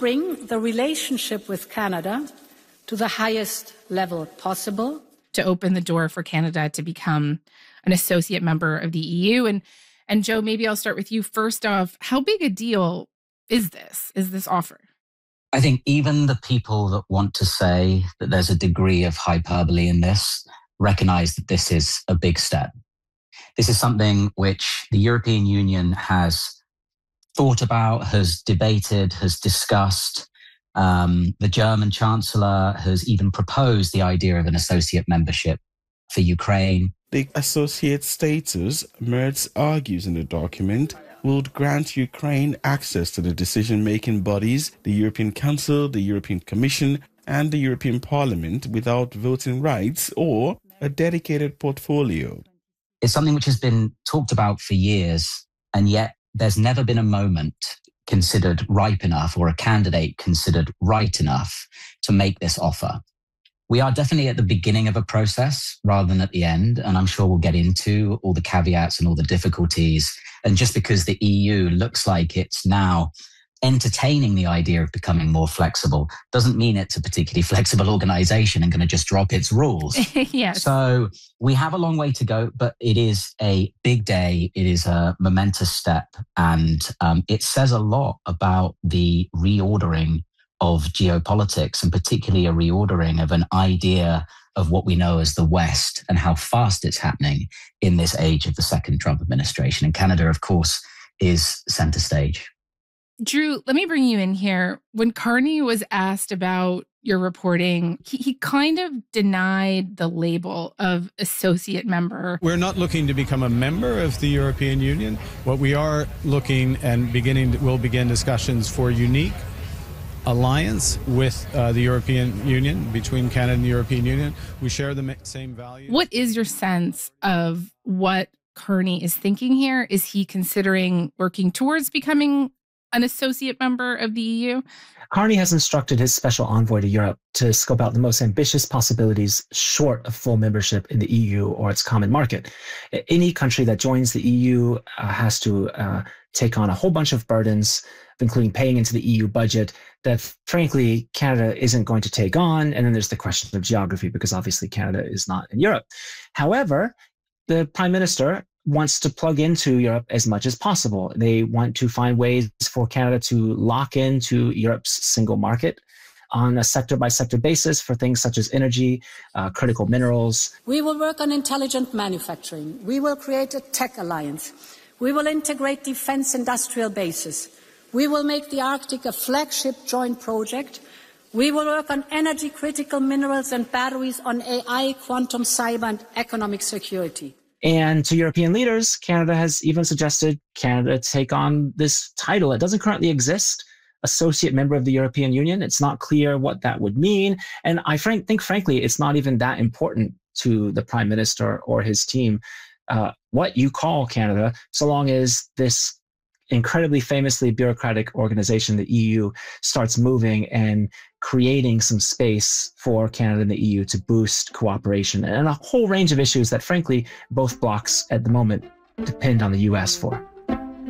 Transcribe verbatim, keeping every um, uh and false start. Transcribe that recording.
bring the relationship with Canada to the highest level possible. To open the door for Canada to become an associate member of the E U. And, and Joe, maybe I'll start with you. First off, how big a deal is this, is this offer? I think even the people that want to say that there's a degree of hyperbole in this recognize that this is a big step. This is something which the European Union has thought about, has debated, has discussed. Um, the German Chancellor has even proposed the idea of an associate membership for Ukraine. The associate status, Merz argues in the document, would grant Ukraine access to the decision-making bodies, the European Council, the European Commission, and the European Parliament without voting rights or a dedicated portfolio. It's something which has been talked about for years, and yet there's never been a moment considered ripe enough or a candidate considered right enough to make this offer. We are definitely at the beginning of a process rather than at the end, and I'm sure we'll get into all the caveats and all the difficulties. And just because the E U looks like it's now entertaining the idea of becoming more flexible doesn't mean it's a particularly flexible organization and going to just drop its rules. Yes. So we have a long way to go, but it is a big day. It is a momentous step, and um, it says a lot about the reordering of geopolitics, and particularly a reordering of an idea of what we know as the West and how fast it's happening in this age of the second Trump administration. And Canada, of course, is center stage. Drew, let me bring you in here. When Carney was asked about your reporting, he, he kind of denied the label of associate member. We're not looking to become a member of the European Union. What we are looking and beginning, to, we'll begin discussions for unique alliance with uh, the European Union, between Canada and the European Union. We share the same values. What is your sense of what Carney is thinking here? Is he considering working towards becoming an associate member of the E U? Carney has instructed his special envoy to Europe to scope out the most ambitious possibilities short of full membership in the E U or its common market. Any country that joins the E U uh, has to uh, take on a whole bunch of burdens, including paying into the E U budget that, frankly, Canada isn't going to take on. And then there's the question of geography, because obviously Canada is not in Europe. However, the Prime Minister wants to plug into Europe as much as possible. They want to find ways for Canada to lock into Europe's single market on a sector-by-sector basis for things such as energy, uh, critical minerals. We will work on intelligent manufacturing. We will create a tech alliance. We will integrate defense industrial bases. We will make the Arctic a flagship joint project. We will work on energy critical minerals and batteries, on A I, quantum, cyber, and economic security. And to European leaders, Canada has even suggested Canada take on this title. It doesn't currently exist, associate member of the European Union. It's not clear what that would mean. And I frank, think, frankly, it's not even that important to the Prime Minister or his team uh, what you call Canada, so long as this incredibly famously bureaucratic organization, the E U, starts moving and creating some space for Canada and the E U to boost cooperation and a whole range of issues that, frankly, both blocs at the moment depend on the U S for.